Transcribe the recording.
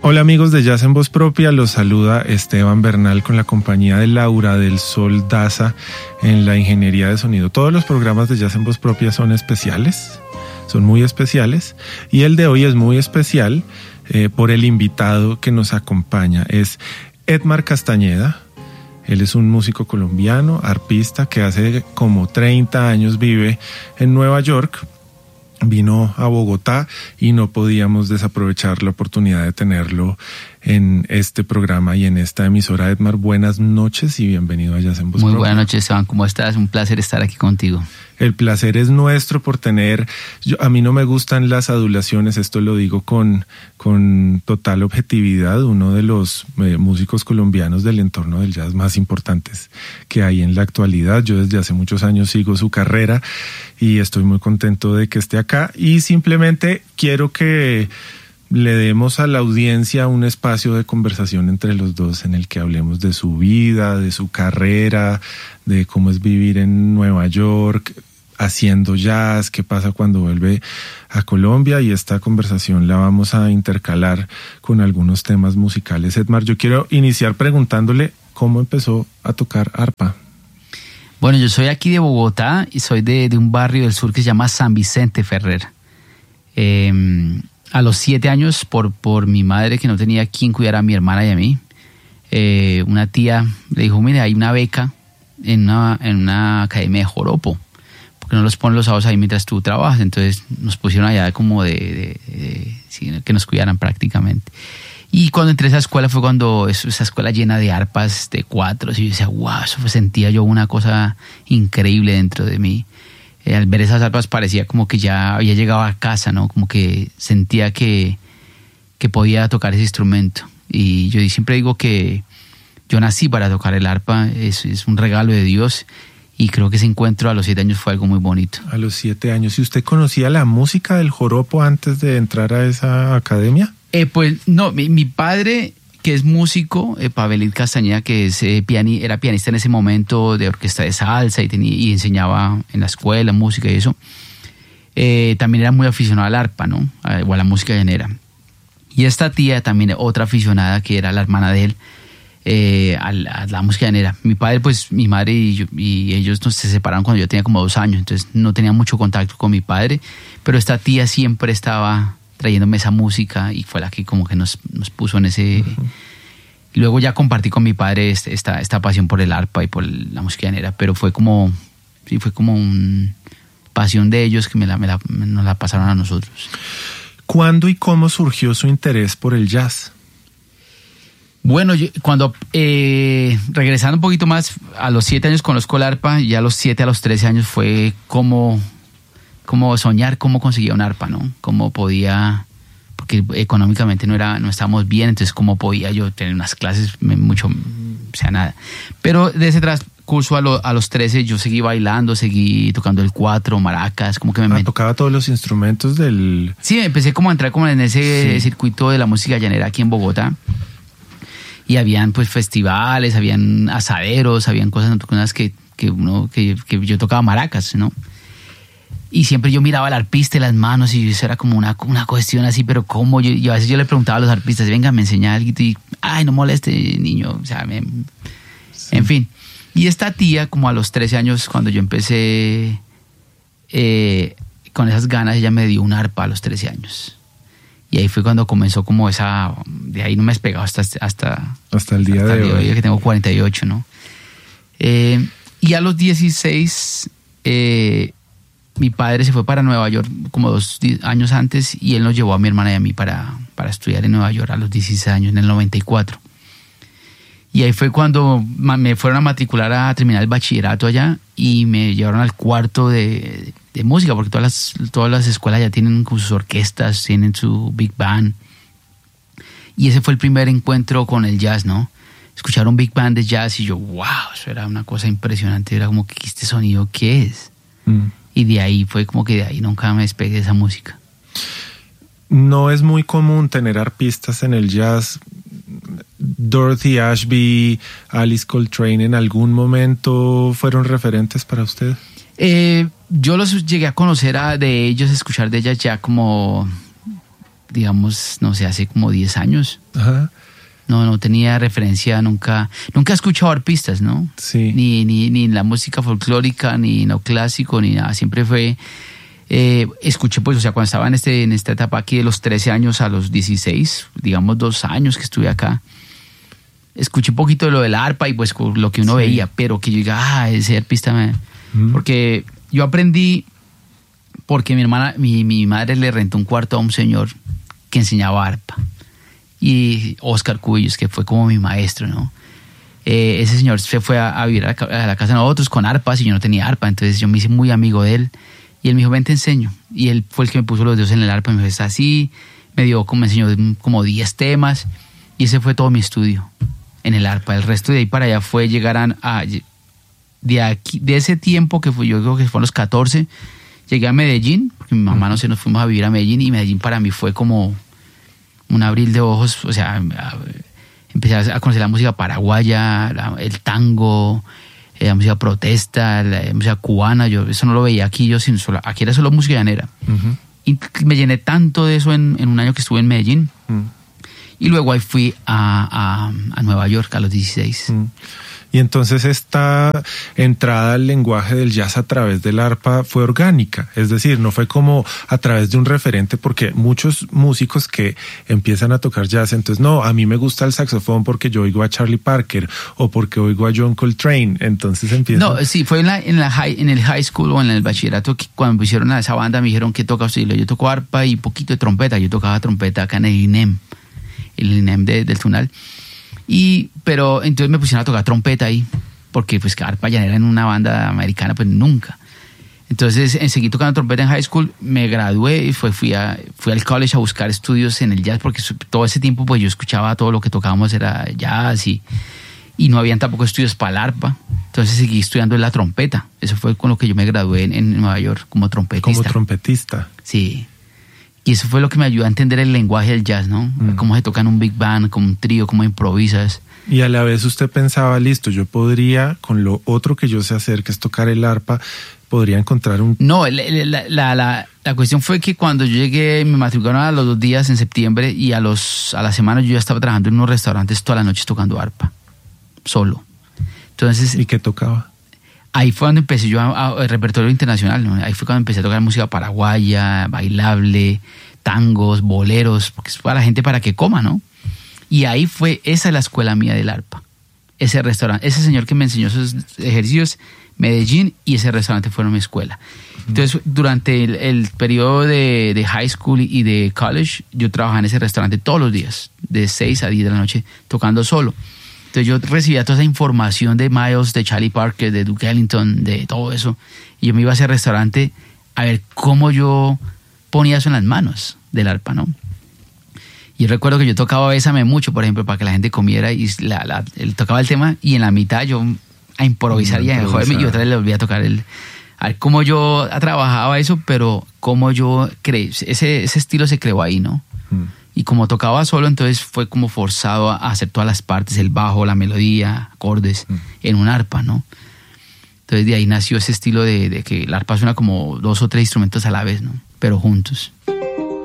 Hola amigos de Jazz en Voz Propia, los saluda Esteban Bernal con la compañía de Laura del Sol Daza en la ingeniería de sonido. Todos los programas de Jazz en Voz Propia son especiales, son muy especiales, y el de hoy es muy especial por el invitado que nos acompaña. Es Edmar Castañeda. Él es un músico colombiano, arpista, que hace como 30 años vive en Nueva York. Vino a Bogotá y no podíamos desaprovechar la oportunidad de tenerlo en este programa y en esta emisora. Edmar, buenas noches y bienvenido a Jazz en Voz Propia. Muy buenas noches, Esteban. ¿Cómo estás? Un placer estar aquí contigo. El placer es nuestro por tener... a mí no me gustan las adulaciones, esto lo digo con total objetividad. Uno de los músicos colombianos del entorno del jazz más importantes que hay en la actualidad. Yo desde hace muchos años sigo su carrera y estoy muy contento de que esté acá. Y simplemente quiero que le demos a la audiencia un espacio de conversación entre los dos en el que hablemos de su vida, de su carrera, de cómo es vivir en Nueva York haciendo jazz, qué pasa cuando vuelve a Colombia, y esta conversación la vamos a intercalar con algunos temas musicales. Edmar, yo quiero iniciar preguntándole cómo empezó a tocar arpa. Bueno, yo soy aquí de Bogotá y soy de un barrio del sur que se llama San Vicente Ferrer. A los 7 años, por mi madre, que no tenía quien cuidara a mi hermana y a mí, una tía le dijo: mire, hay una beca en una academia de joropo, porque no los ponen los sábados ahí mientras tú trabajas. Entonces nos pusieron allá como que nos cuidaran prácticamente. Y cuando entré a esa escuela fue cuando esa escuela llena de arpas, de cuatros, y yo decía, wow, sentía yo una cosa increíble dentro de mí. Al ver esas arpas parecía como que ya había llegado a casa, ¿no? Como que sentía que podía tocar ese instrumento. Y yo siempre digo que yo nací para tocar el arpa, es un regalo de Dios, y creo que ese encuentro a los 7 años fue algo muy bonito. A los 7 años. ¿Y usted conocía la música del joropo antes de entrar a esa academia? Pues no, mi padre, que es músico, Pavelit Castañeda, que era pianista en ese momento de orquesta de salsa y enseñaba en la escuela música y eso, también era muy aficionado al arpa, ¿no? O a la música llanera. Y esta tía también, otra aficionada, que era la hermana de él, a la música llanera. Mi padre, pues mi madre y ellos se separaron cuando yo tenía como 2 años, entonces no tenía mucho contacto con mi padre, pero esta tía siempre estaba trayéndome esa música y fue la que como que nos puso en ese... Uh-huh. Luego ya compartí con mi padre esta pasión por el arpa y por la música llanera, pero fue como una pasión de ellos que nos la pasaron a nosotros. ¿Cuándo y cómo surgió su interés por el jazz? Bueno, cuando regresando un poquito más, a los 7 años conozco el arpa, y a los 7 a los 13 años fue como soñar cómo conseguía un arpa, ¿no? Cómo podía, porque económicamente no estábamos bien, entonces cómo podía yo tener unas clases nada. Pero de ese transcurso a los 13 yo seguí bailando, seguí tocando el cuatro, maracas, como que tocaba todos los instrumentos del... Sí, empecé como a entrar como en ese circuito de la música llanera aquí en Bogotá. Y habían pues festivales, habían asaderos, habían cosas nocturnas que yo tocaba maracas, ¿no? Y siempre yo miraba al arpista y las manos, y eso era como una cuestión así, pero ¿cómo? Y a veces yo le preguntaba a los arpistas, venga, me enseña algo, y ay, no moleste, niño, o sea, en fin. Y esta tía, como a los 13 años, cuando yo empecé con esas ganas, ella me dio un arpa a los 13 años. Y ahí fue cuando comenzó como de ahí no me he despegado hasta el día de hoy, que tengo 48, ¿no? Y a los 16, mi padre se fue para Nueva York como 2 años antes, y él nos llevó a mi hermana y a mí para estudiar en Nueva York a los 16 años, en el 94. Y ahí fue cuando me fueron a matricular a terminar el bachillerato allá, y me llevaron al cuarto de música, porque todas las escuelas ya tienen sus orquestas, tienen su big band. Y ese fue el primer encuentro con el jazz, ¿no? Escuchar un big band de jazz y yo, wow, eso era una cosa impresionante. Era como que, ¿este sonido qué es? Y de ahí fue como que de ahí nunca me despegué de esa música. No es muy común tener arpistas en el jazz. Dorothy Ashby, Alice Coltrane, ¿en algún momento fueron referentes para usted? Yo los llegué a conocer de ellos, escuchar de ellas ya como digamos, no sé, hace como 10 años. Ajá. No tenía referencia, nunca he escuchado arpistas, ¿no? Sí. Ni la música folclórica, ni no clásico, ni nada. Siempre fue, escuché, pues, o sea, cuando estaba en esta etapa aquí de los 13 años a los 16, digamos 2 años que estuve acá, escuché un poquito de lo de la arpa y pues lo que uno veía, pero que yo diga, ese arpista porque yo aprendí porque mi madre le rentó un cuarto a un señor que enseñaba arpa. Y Oscar Cubillos, que fue como mi maestro, ¿no? Ese señor se fue a vivir a la casa de nosotros con arpas y yo no tenía arpa, entonces yo me hice muy amigo de él y él me dijo, ven, te enseño. Y él fue el que me puso los dedos en el arpa y me dijo, está así, me enseñó como 10 temas y ese fue todo mi estudio en el arpa. El resto de ahí para allá fue llegar de ese tiempo que fue, yo creo que fueron los 14, llegué a Medellín, porque mi mamá, no sé, nos fuimos a vivir a Medellín y Medellín para mí fue como un abril de ojos, o sea, empecé a conocer la música paraguaya, el tango, la música protesta, la música cubana. Yo eso no lo veía aquí, aquí era solo música llanera. Uh-huh. Y me llené tanto de eso en un año que estuve en Medellín. Uh-huh. Y luego ahí fui a Nueva York a los 16. Uh-huh. Y entonces esta entrada al lenguaje del jazz a través del arpa fue orgánica, es decir, no fue como a través de un referente, porque muchos músicos que empiezan a tocar jazz, entonces no, a mí me gusta el saxofón porque yo oigo a Charlie Parker o porque oigo a John Coltrane, entonces empieza. No, sí, fue en el high school o en el bachillerato que cuando pusieron a esa banda me dijeron, ¿qué toca usted? Yo toco arpa y poquito de trompeta, yo tocaba trompeta acá en el INEM del Tunal. Pero entonces me pusieron a tocar trompeta ahí, porque pues que arpa llanera en una banda americana, pues nunca. Entonces seguí tocando trompeta en high school, me gradué y fui al college a buscar estudios en el jazz, porque todo ese tiempo pues yo escuchaba todo lo que tocábamos era jazz y no habían tampoco estudios para el arpa. Entonces seguí estudiando la trompeta. Eso fue con lo que yo me gradué en Nueva York como trompetista. Como trompetista. Sí. Y eso fue lo que me ayudó a entender el lenguaje del jazz, ¿no? Cómo se toca en un big band, como un trío, cómo improvisas. Y a la vez usted pensaba, listo, yo podría, con lo otro que yo sé hacer, que es tocar el arpa, podría encontrar un... No, la cuestión fue que cuando yo llegué, me matricularon a los 2 días en septiembre y a la semana yo ya estaba trabajando en unos restaurantes todas las noches tocando arpa, solo. Entonces, ¿y qué tocaba? Ahí fue donde empecé yo el repertorio internacional, ¿no? Ahí fue cuando empecé a tocar música paraguaya, bailable, tangos, boleros, porque es para la gente para que coma, ¿no? Y ahí esa es la escuela mía del arpa. Ese restaurante, ese señor que me enseñó esos ejercicios, Medellín, y ese restaurante fueron mi escuela. Entonces, durante el periodo de high school y de college, yo trabajaba en ese restaurante todos los días, de 6 a 10 de la noche, tocando solo. Entonces yo recibía toda esa información de Miles, de Charlie Parker, de Duke Ellington, de todo eso. Y yo me iba a ese restaurante a ver cómo yo ponía eso en las manos del arpa, ¿no? Y recuerdo que yo tocaba Bésame Mucho, por ejemplo, para que la gente comiera y él tocaba el tema y en la mitad yo a improvisar y a joderme y otra vez le volví a tocar a ver cómo yo trabajaba eso, pero cómo yo creé, ese estilo se creó ahí, ¿no? Y como tocaba solo, entonces fue como forzado a hacer todas las partes, el bajo, la melodía, acordes, en un arpa, ¿no? Entonces de ahí nació ese estilo de que el arpa suena como 2 o 3 instrumentos a la vez, ¿no? Pero juntos.